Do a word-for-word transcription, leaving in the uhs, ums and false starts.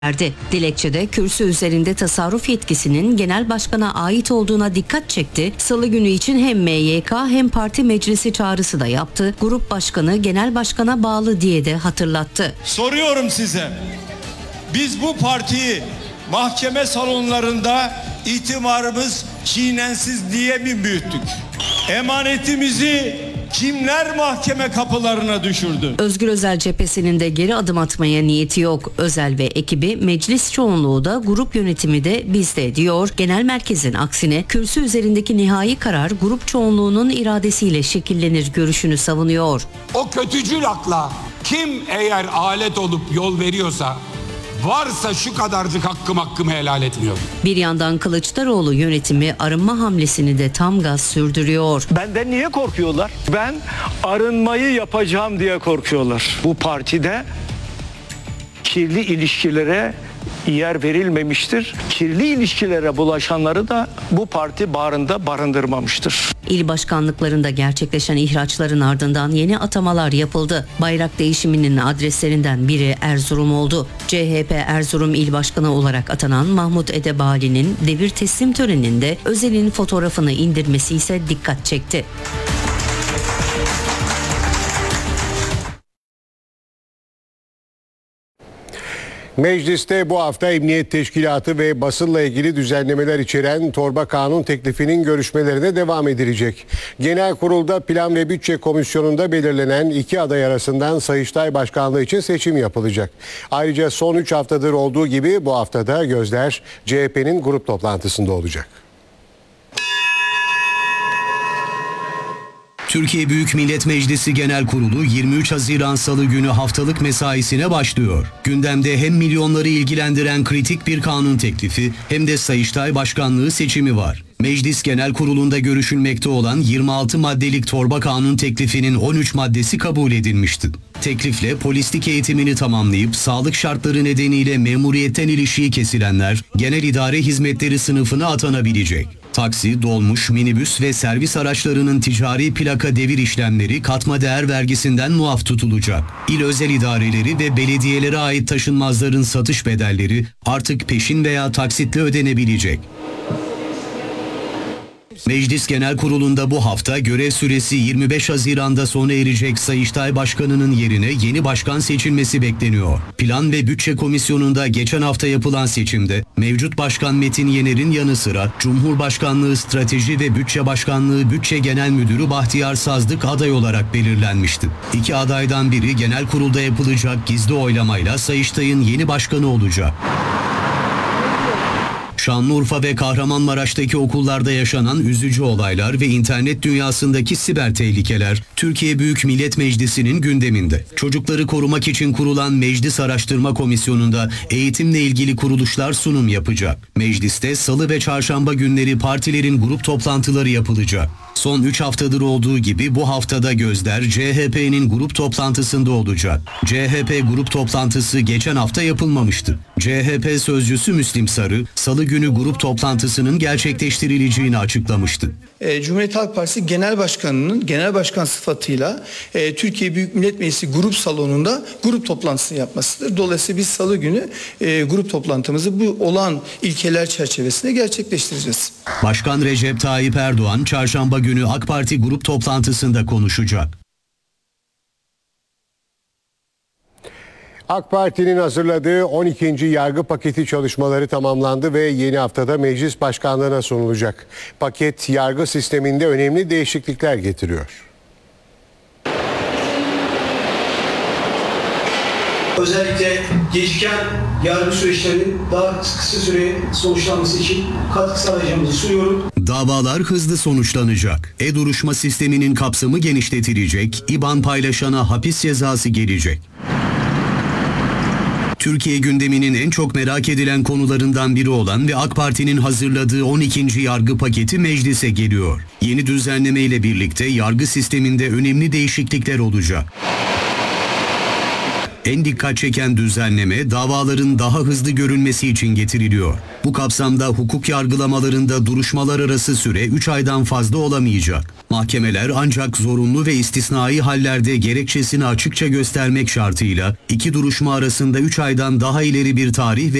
verdi. Dilekçede kürsü üzerinde tasarruf yetkisinin genel başkana ait olduğuna dikkat çekti. Salı günü için hem M Y K hem parti meclisi çağrısı da yaptı. Grup başkanı genel başkana bağlı diye de hatırlattı. Soruyorum size. Biz bu partiyi mahkeme salonlarında itibarımız çiğnensiz diye mi büyüttük? Emanetimizi kimler mahkeme kapılarına düşürdü? Özgür Özel cephesinin de geri adım atmaya niyeti yok. Özel ve ekibi meclis çoğunluğu da grup yönetimi de bizde diyor. Genel merkezin aksine kürsü üzerindeki nihai karar grup çoğunluğunun iradesiyle şekillenir görüşünü savunuyor. O kötücül akla kim eğer alet olup yol veriyorsa, varsa şu kadarcık hakkım hakkımı helal etmiyor. Bir yandan Kılıçdaroğlu yönetimi arınma hamlesini de tam gaz sürdürüyor. Benden niye korkuyorlar? Ben arınmayı yapacağım diye korkuyorlar. Bu partide kirli ilişkilere yer verilmemiştir. Kirli ilişkilere bulaşanları da bu parti bağrında barındırmamıştır. İl başkanlıklarında gerçekleşen ihraçların ardından yeni atamalar yapıldı. Bayrak değişiminin adreslerinden biri Erzurum oldu. C H P Erzurum İl Başkanı olarak atanan Mahmut Edebali'nin devir teslim töreninde Özel'in fotoğrafını indirmesi ise dikkat çekti. Mecliste bu hafta Emniyet Teşkilatı ve basınla ilgili düzenlemeler içeren torba kanun teklifinin görüşmelerine devam edilecek. Genel Kurulda Plan ve Bütçe Komisyonu'nda belirlenen iki aday arasından Sayıştay Başkanlığı için seçim yapılacak. Ayrıca son üç haftadır olduğu gibi bu haftada gözler C H P'nin grup toplantısında olacak. Türkiye Büyük Millet Meclisi Genel Kurulu yirmi üç Haziran Salı günü haftalık mesaisine başlıyor. Gündemde hem milyonları ilgilendiren kritik bir kanun teklifi hem de Sayıştay Başkanlığı seçimi var. Meclis Genel Kurulu'nda görüşülmekte olan yirmi altı maddelik torba kanun teklifinin on üç maddesi kabul edilmişti. Teklifle polislik eğitimini tamamlayıp sağlık şartları nedeniyle memuriyetten ilişiği kesilenler genel idare hizmetleri sınıfına atanabilecek. Taksi, dolmuş, minibüs ve servis araçlarının ticari plaka devir işlemleri katma değer vergisinden muaf tutulacak. İl özel idareleri ve belediyelere ait taşınmazların satış bedelleri artık peşin veya taksitle ödenebilecek. Meclis Genel Kurulu'nda bu hafta görev süresi yirmi beş Haziran'da sona erecek Sayıştay Başkanı'nın yerine yeni başkan seçilmesi bekleniyor. Plan ve Bütçe Komisyonu'nda geçen hafta yapılan seçimde mevcut Başkan Metin Yener'in yanı sıra Cumhurbaşkanlığı Strateji ve Bütçe Başkanlığı Bütçe Genel Müdürü Bahtiyar Sazdık aday olarak belirlenmişti. İki adaydan biri Genel Kurulda yapılacak gizli oylamayla Sayıştay'ın yeni başkanı olacak. Şanlıurfa ve Kahramanmaraş'taki okullarda yaşanan üzücü olaylar ve internet dünyasındaki siber tehlikeler Türkiye Büyük Millet Meclisi'nin gündeminde. Çocukları korumak için kurulan Meclis Araştırma Komisyonu'nda eğitimle ilgili kuruluşlar sunum yapacak. Mecliste salı ve çarşamba günleri partilerin grup toplantıları yapılacak. Son üç haftadır olduğu gibi bu haftada gözler C H P'nin grup toplantısında olacak. C H P grup toplantısı geçen hafta yapılmamıştı. C H P sözcüsü Müslim Sarı, salı günü grup toplantısının gerçekleştirileceğini açıklamıştı. E, Cumhuriyet Halk Partisi Genel Başkanı'nın genel başkan sıfatıyla e, Türkiye Büyük Millet Meclisi grup salonunda grup toplantısını yapmasıdır. Dolayısıyla biz salı günü e, grup toplantımızı bu olan ilkeler çerçevesinde gerçekleştireceğiz. Başkan Recep Tayyip Erdoğan çarşamba günü AK Parti grup toplantısında konuşacak. AK Parti'nin hazırladığı on ikinci yargı paketi çalışmaları tamamlandı ve yeni haftada meclis başkanlığına sunulacak. Paket yargı sisteminde önemli değişiklikler getiriyor. Özellikle geciken yargı süreçlerinin daha kısa süre sonuçlanması için katkı sağlayacağımızı sunuyorum. Davalar hızlı sonuçlanacak. E-duruşma sisteminin kapsamı genişletilecek. İban paylaşana hapis cezası gelecek. Türkiye gündeminin en çok merak edilen konularından biri olan ve AK Parti'nin hazırladığı on ikinci yargı paketi meclise geliyor. Yeni düzenleme ile birlikte yargı sisteminde önemli değişiklikler olacak. En dikkat çeken düzenleme davaların daha hızlı görülmesi için getiriliyor. Bu kapsamda hukuk yargılamalarında duruşmalar arası süre üç aydan fazla olamayacak. Mahkemeler ancak zorunlu ve istisnai hallerde gerekçesini açıkça göstermek şartıyla iki duruşma arasında üç aydan daha ileri bir tarih ve